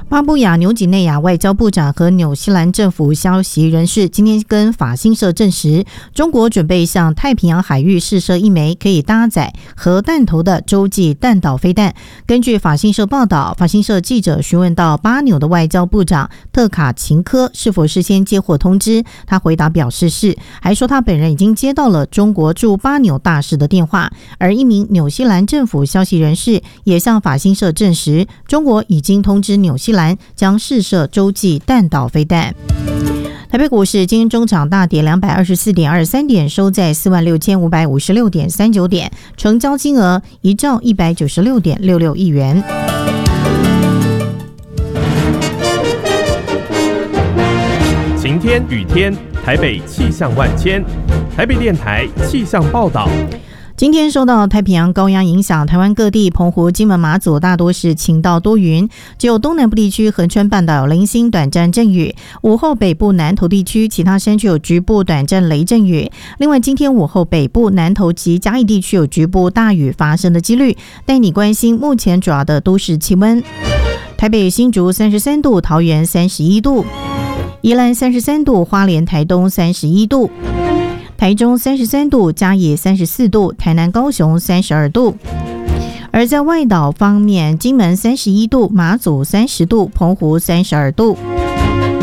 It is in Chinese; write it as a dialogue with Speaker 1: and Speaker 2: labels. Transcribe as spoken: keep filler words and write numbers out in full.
Speaker 1: 巴布亚纽几内亚外交部长和纽西兰政府消息人士今天跟法新社证实，中国准备向太平洋海域试射一枚可以搭载核弹头的洲际弹道飞弹。根据法新社报道，法新社记者询问到巴纽的外交部长特卡琴科是否事先接获通知，他回答表示是，还说他本人已经接到了中国驻巴纽大使的电话。而一名纽西兰政府消息人士也向法新社证实，中国已经通知纽西兰将试射洲际弹道飞弹。台北股市今天中场大跌两百二十四点二三点，收在四万六千五百五十六点三九点，成交金额一兆一百九十六点六六亿元。
Speaker 2: 晴天雨天，台北气象万千。台北电台气象报道。
Speaker 1: 今天受到太平洋高压影响，台湾各地澎湖、金门、马祖大多是晴到多云，只有东南部地区恒春半岛有零星短暂阵雨，午后北部南投地区其他山区有局部短暂雷阵雨。另外今天午后北部南投及嘉义地区有局部大雨发生的几率。带你关心目前主要的都市气温，台北新竹三十三度，桃园三十一度，宜兰三十三度，花莲台东三十一度，台中三十三度，嘉义三十四度，台南高雄三十二度。而在外岛方面，金门三十一度，马祖三十度，澎湖三十二度。